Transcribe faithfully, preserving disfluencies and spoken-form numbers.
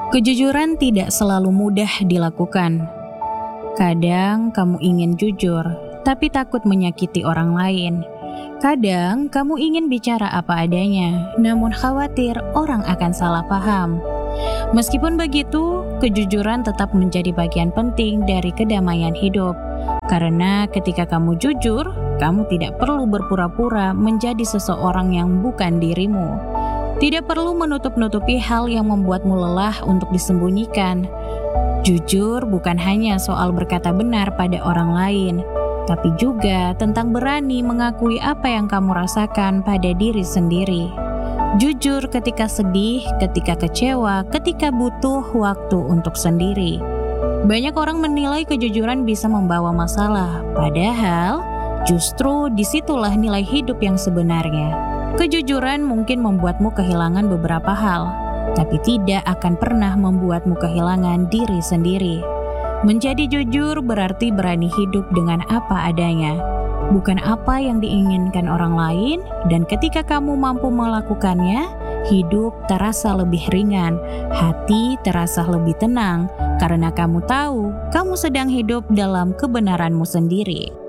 Kejujuran tidak selalu mudah dilakukan. Kadang kamu ingin jujur, tapi takut menyakiti orang lain. Kadang kamu ingin bicara apa adanya, namun khawatir orang akan salah paham. Meskipun begitu, kejujuran tetap menjadi bagian penting dari kedamaian hidup. Karena ketika kamu jujur, kamu tidak perlu berpura-pura menjadi seseorang yang bukan dirimu. Tidak perlu menutup-nutupi hal yang membuatmu lelah untuk disembunyikan. Jujur bukan hanya soal berkata benar pada orang lain, tapi juga tentang berani mengakui apa yang kamu rasakan pada diri sendiri. Jujur ketika sedih, ketika kecewa, ketika butuh waktu untuk sendiri. Banyak orang menilai kejujuran bisa membawa masalah, padahal justru disitulah nilai hidup yang sebenarnya. Kejujuran mungkin membuatmu kehilangan beberapa hal, tapi tidak akan pernah membuatmu kehilangan diri sendiri. Menjadi jujur berarti berani hidup dengan apa adanya, bukan apa yang diinginkan orang lain, dan ketika kamu mampu melakukannya, hidup terasa lebih ringan, hati terasa lebih tenang, karena kamu tahu kamu sedang hidup dalam kebenaranmu sendiri.